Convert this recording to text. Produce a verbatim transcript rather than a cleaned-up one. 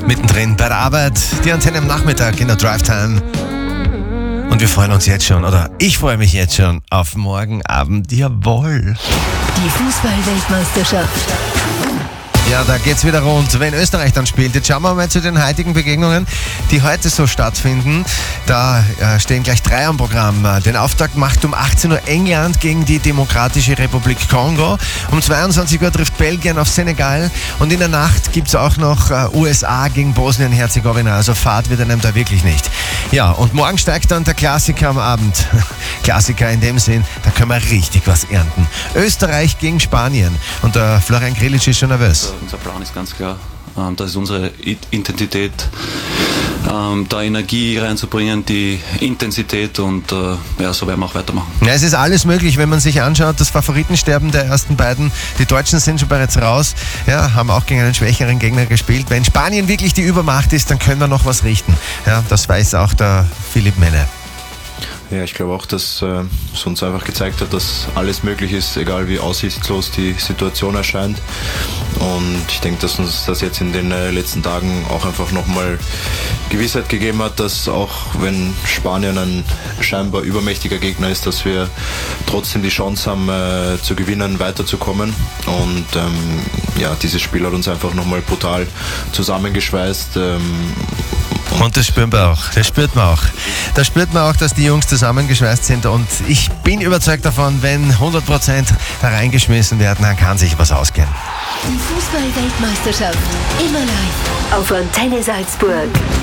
mittendrin bei der Arbeit, die Antenne am Nachmittag in der Drive-Time. Und wir freuen uns jetzt schon, oder ich freue mich jetzt schon auf morgen Abend. Jawohl. Die Fußball-Weltmeisterschaft. Ja, da geht's wieder rund, wenn Österreich dann spielt. Jetzt schauen wir mal zu den heutigen Begegnungen, die heute so stattfinden. Da äh, stehen gleich drei am Programm. Den Auftakt macht um achtzehn Uhr England gegen die Demokratische Republik Kongo. Um zweiundzwanzig Uhr trifft Belgien auf Senegal. Und in der Nacht gibt's auch noch äh, U S A gegen Bosnien-Herzegowina. Also Fahrt wird einem da wirklich nicht. Ja, und morgen steigt dann der Klassiker am Abend. Klassiker in dem Sinn, da können wir richtig was ernten. Österreich gegen Spanien. Und der Florian Grillitsch ist schon nervös. Unser Plan ist ganz klar, das ist unsere Intensität, da Energie reinzubringen, die Intensität und ja, so werden wir auch weitermachen. Ja, es ist alles möglich, wenn man sich anschaut, das Favoritensterben der ersten beiden. Die Deutschen sind schon bereits raus, ja, haben auch gegen einen schwächeren Gegner gespielt. Wenn Spanien wirklich die Übermacht ist, dann können wir noch was richten. Ja, das weiß auch der Philipp Menne. Ja, ich glaube auch, dass äh, es uns einfach gezeigt hat, dass alles möglich ist, egal wie aussichtslos die Situation erscheint. Und ich denke, dass uns das jetzt in den äh, letzten Tagen auch einfach nochmal Gewissheit gegeben hat, dass auch wenn Spanien ein scheinbar übermächtiger Gegner ist, dass wir trotzdem die Chance haben, äh, zu gewinnen, weiterzukommen. Und ähm, ja, dieses Spiel hat uns einfach nochmal brutal zusammengeschweißt. Ähm, Und das spüren wir auch, das spürt man auch. Da spürt man auch, dass die Jungs zusammengeschweißt sind und ich bin überzeugt davon, wenn hundert Prozent da reingeschmissen werden, dann kann sich was ausgehen. Die Fußball-Weltmeisterschaft immer live auf Antenne Salzburg.